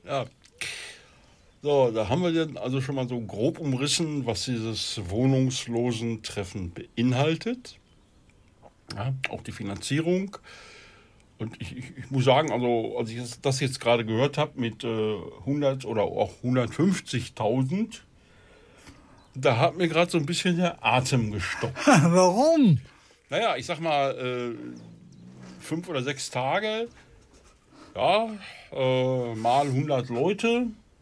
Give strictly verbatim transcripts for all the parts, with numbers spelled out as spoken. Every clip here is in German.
Ja. So, da haben wir dann also schon mal so grob umrissen, was dieses Wohnungslosentreffen beinhaltet. Ja, auch die Finanzierung. Und ich, ich, ich muss sagen, also als ich das jetzt gerade gehört habe mit äh, hundert oder auch hundertfünfzigtausend, da hat mir gerade so ein bisschen der Atem gestockt. Warum? Naja, ich sag mal, äh, fünf oder sechs Tage, ja, äh, mal hundert Leute.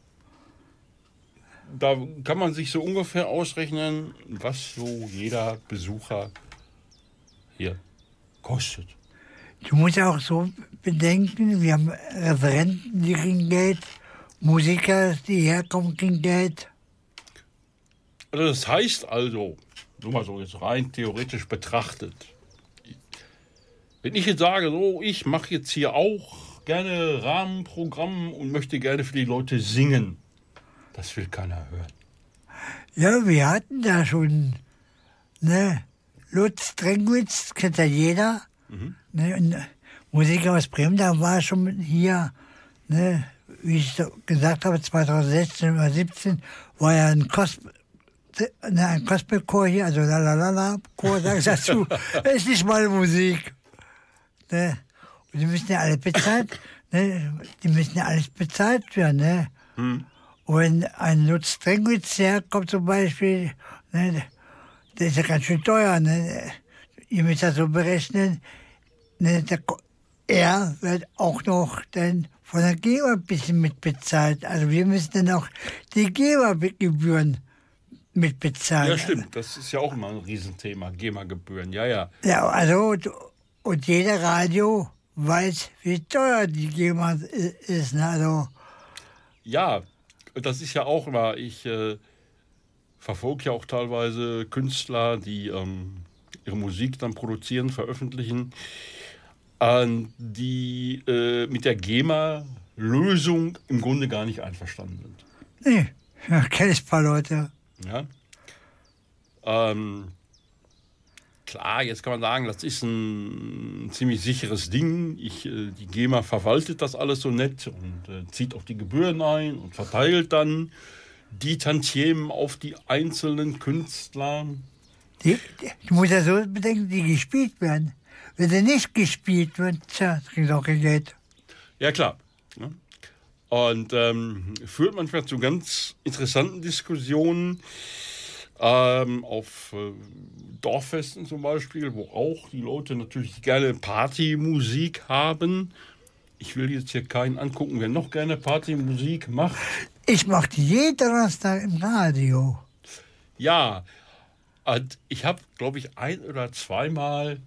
Da kann man sich so ungefähr ausrechnen, was so jeder Besucher hier kostet. Du musst auch so bedenken, wir haben Referenten, die kriegen Geld, Musiker, die herkommen, kriegen Geld. Also das heißt also, nur mal so jetzt rein theoretisch betrachtet, wenn ich jetzt sage, so, ich mache jetzt hier auch gerne Rahmenprogramm und möchte gerne für die Leute singen, das will keiner hören. Ja, wir hatten da schon, ne, Lutz Drenkwitz, kennt ja jeder. Mhm. Ne, und Musiker aus Bremen, da war schon hier, ne, wie ich so gesagt habe, zweitausendsechzehn oder siebzehn war ja ein Gospel, ne, ein Gospelchor hier, also Lalalala-Chor, sag ich dazu, das ist nicht meine Musik. Ne? Und die müssen ja alle bezahlt, ne, die müssen ja alles bezahlt werden, ne. Hm. Und wenn ein Lutz Drenkwitz herkommt zum Beispiel, ne, der ist ja ganz schön teuer. Ne? Ihr müsst das so berechnen. Ne, der, er wird auch noch dann von der Geber ein bisschen mitbezahlt. Also wir müssen dann auch die Gebergebühren mitbezahlen. Ja, stimmt. Das ist ja auch immer ein Riesenthema, GEMA-Gebühren. Ja, ja. Ja, also und jeder Radio weiß, wie teuer die GEMA ist. Ne? Also, ja, das ist ja auch immer, ich äh, verfolge ja auch teilweise Künstler, die ähm, ihre Musik dann produzieren, veröffentlichen, äh, die äh, mit der GEMA-Lösung im Grunde gar nicht einverstanden sind. Nee, ja, kenne ich ein paar Leute. Ja. Ähm, klar, jetzt kann man sagen, das ist ein ziemlich sicheres Ding. Ich, äh, die GEMA verwaltet das alles so nett und äh, zieht auch die Gebühren ein und verteilt dann die Tantiemen auf die einzelnen Künstler. Die, die, du musst ja so bedenken, die gespielt werden. Wenn sie nicht gespielt wird, tja, kriegst du auch kein Geld. Ja, klar. Ja. Und ähm, führt manchmal zu ganz interessanten Diskussionen. Ähm, auf äh, Dorffesten zum Beispiel, wo auch die Leute natürlich gerne Partymusik haben. Ich will jetzt hier keinen angucken, wer noch gerne Partymusik macht. Ich mache die jeden Donnerstag im Radio. Ja, und ich habe, glaube ich, ein oder zweimal,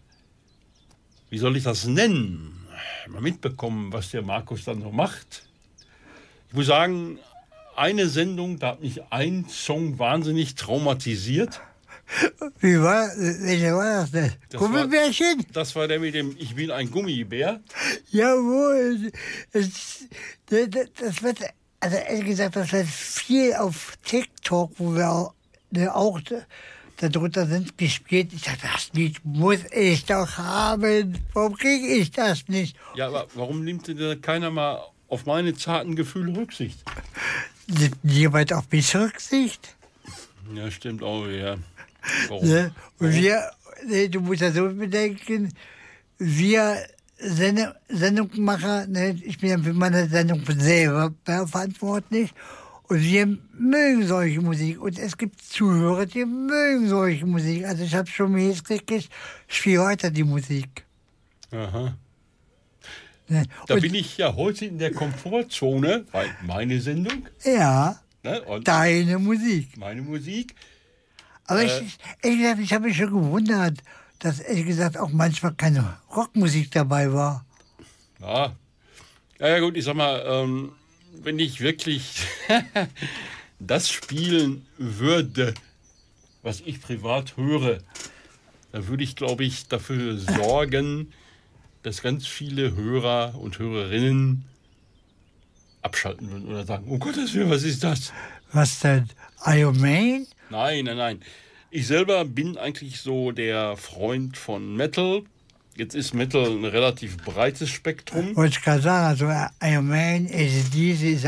wie soll ich das nennen, mal mitbekommen, was der Markus dann so macht. Ich muss sagen, eine Sendung, da hat mich ein Song wahnsinnig traumatisiert. Wie war, welcher war das denn? Das Gummibärchen? War, das war der mit dem Ich bin ein Gummibär. Jawohl. Das, das, das wird, also ehrlich gesagt, das wird viel auf TikTok, wo wir auch, ne, auch darunter sind, gespielt. Ich dachte, das Lied muss ich doch haben. Warum kriege ich das nicht? Ja, aber warum nimmt denn keiner mal auf meine zarten Gefühle Rücksicht? Nimmt jemand auf mich Rücksicht? Ja, stimmt auch, ja. Warum? Ne? Und wir, ne, du musst ja so bedenken, wir Sendung, Sendungsmacher, ne, ich bin ja für meine Sendung selber verantwortlich und wir mögen solche Musik und es gibt Zuhörer, die mögen solche Musik. Also ich habe schon mir jetzt gekriegt, ich spiele weiter die Musik. Aha. Ne? Da und, bin ich ja heute in der Komfortzone, weil meine Sendung. Ja, ne, und deine Musik. Meine Musik. Aber äh, ich, ehrlich gesagt, ich habe mich schon gewundert, dass ehrlich gesagt auch manchmal keine Rockmusik dabei war. Ja, ja, ja gut, ich sag mal, ähm, wenn ich wirklich das spielen würde, was ich privat höre, dann würde ich, glaube ich, dafür sorgen, dass ganz viele Hörer und Hörerinnen abschalten würden oder sagen, oh Gottes Willen, was ist das? Was denn? Iron Maiden? Nein, nein, nein. Ich selber bin eigentlich so der Freund von Metal. Jetzt ist Metal ein relativ breites Spektrum. Wollte ich gerade sagen, also Iron Maiden, A C D C ist